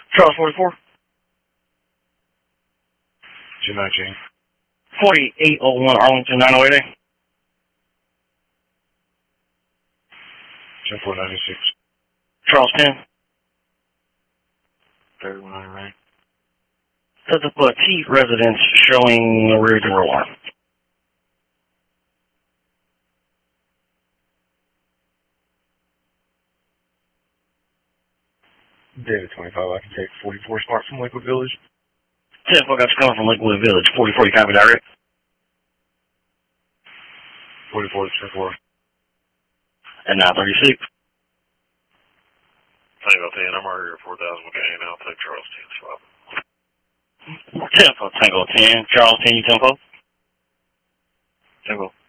Charles 44. 219. 4801 Arlington 908A. 10496. Charles 10. 3199. Sets up a T residence showing a rear door alarm. David 25, I can take 44 Smart from Lakewood Village. 10 got you coming from Lakewood Village. 44, you copy direct? 44 to 10-4. At 936. Tango 10, I'm right here at 4000 McCain. I'll take Charles 10 swap. 10 Tango 10. Charles 10, you 10 Tango.